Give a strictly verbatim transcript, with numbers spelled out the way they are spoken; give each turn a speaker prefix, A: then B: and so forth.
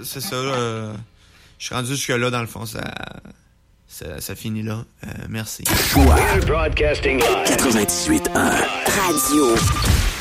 A: c'est ça. Euh, je suis rendu jusque-là, dans le fond, ça, ça, ça finit là. Euh, merci.
B: quatre-vingt-dix-huit un Radio.